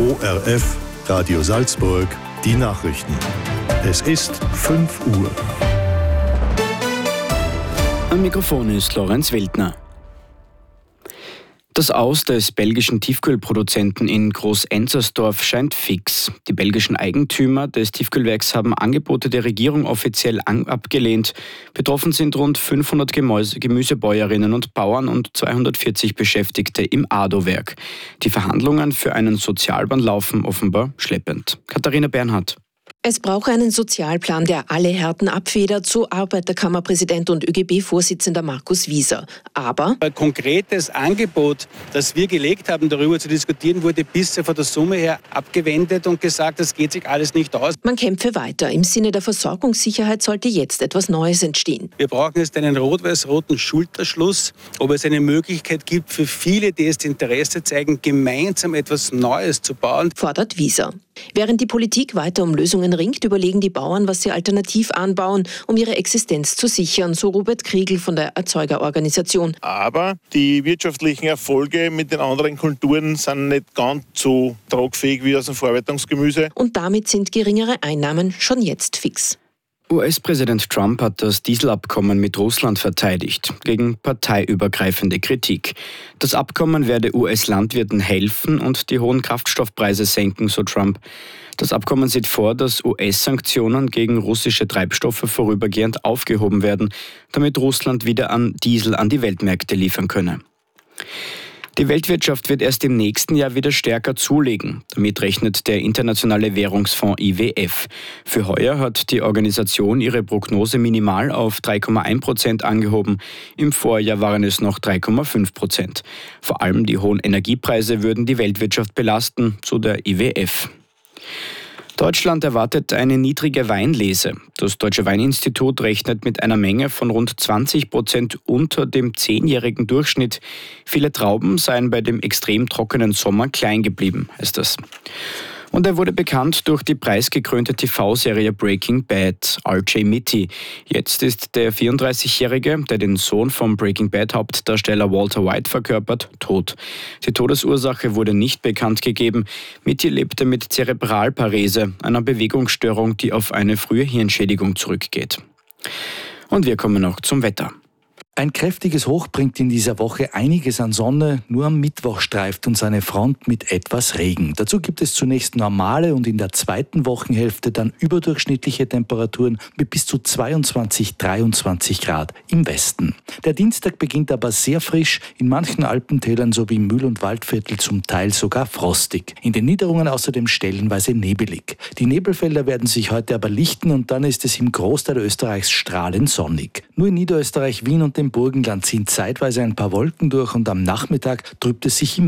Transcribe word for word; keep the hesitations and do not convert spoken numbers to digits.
O R F, Radio Salzburg, die Nachrichten. Es ist fünf Uhr. Am Mikrofon ist Lorenz Wildner. Das Aus des belgischen Tiefkühlproduzenten in Groß-Enzersdorf scheint fix. Die belgischen Eigentümer des Tiefkühlwerks haben Angebote der Regierung offiziell an- abgelehnt. Betroffen sind rund fünfhundert Gemüse- Gemüsebäuerinnen und Bauern und zweihundertvierzig Beschäftigte im A D O-Werk. Die Verhandlungen für einen Sozialplan laufen offenbar schleppend. Katharina Bernhardt. Es brauche einen Sozialplan, der alle Härten abfedert, so Arbeiterkammerpräsident und ÖGB-Vorsitzender Markus Wieser. Aber ein konkretes Angebot, das wir gelegt haben, darüber zu diskutieren, wurde bisher von der Summe her abgewendet und gesagt, das geht sich alles nicht aus. Man kämpfe weiter. Im Sinne der Versorgungssicherheit sollte jetzt etwas Neues entstehen. Wir brauchen jetzt einen rot-weiß-roten Schulterschluss, ob es eine Möglichkeit gibt für viele, die es Interesse zeigen, gemeinsam etwas Neues zu bauen, fordert Wieser. Während die Politik weiter um Lösungen ringt, überlegen die Bauern, was sie alternativ anbauen, um ihre Existenz zu sichern, so Robert Kriegel von der Erzeugerorganisation. Aber die wirtschaftlichen Erfolge mit den anderen Kulturen sind nicht ganz so tragfähig wie aus dem Verarbeitungsgemüse. Und damit sind geringere Einnahmen schon jetzt fix. U S-Präsident Trump hat das Dieselabkommen mit Russland verteidigt, gegen parteiübergreifende Kritik. Das Abkommen werde U S-Landwirten helfen und die hohen Kraftstoffpreise senken, so Trump. Das Abkommen sieht vor, dass U S-Sanktionen gegen russische Treibstoffe vorübergehend aufgehoben werden, damit Russland wieder an Diesel an die Weltmärkte liefern könne. Die Weltwirtschaft wird erst im nächsten Jahr wieder stärker zulegen. Damit rechnet der Internationale Währungsfonds I W F. Für heuer hat die Organisation ihre Prognose minimal auf drei Komma eins Prozent angehoben. Im Vorjahr waren es noch drei Komma fünf Prozent. Vor allem die hohen Energiepreise würden die Weltwirtschaft belasten, so der I W F. Deutschland erwartet eine niedrige Weinlese. Das Deutsche Weininstitut rechnet mit einer Menge von rund zwanzig Prozent unter dem zehnjährigen Durchschnitt. Viele Trauben seien bei dem extrem trockenen Sommer klein geblieben, heißt das. Und er wurde bekannt durch die preisgekrönte T V-Serie Breaking Bad, R J Mitty. Jetzt ist der vierunddreißigjährige, der den Sohn vom Breaking Bad-Hauptdarsteller Walter White verkörpert, tot. Die Todesursache wurde nicht bekannt gegeben. Mitty lebte mit Zerebralparese, einer Bewegungsstörung, die auf eine frühe Hirnschädigung zurückgeht. Und wir kommen noch zum Wetter. Ein kräftiges Hoch bringt in dieser Woche einiges an Sonne, nur am Mittwoch streift uns eine Front mit etwas Regen. Dazu gibt es zunächst normale und in der zweiten Wochenhälfte dann überdurchschnittliche Temperaturen mit bis zu zweiundzwanzig, dreiundzwanzig Grad im Westen. Der Dienstag beginnt aber sehr frisch, in manchen Alpentälern sowie im Mühl- und Waldviertel zum Teil sogar frostig. In den Niederungen außerdem stellenweise nebelig. Die Nebelfelder werden sich heute aber lichten und dann ist es im Großteil Österreichs strahlend sonnig. Nur in Niederösterreich, Wien und dem Burgenland ziehen zeitweise ein paar Wolken durch und am Nachmittag trübt es sich im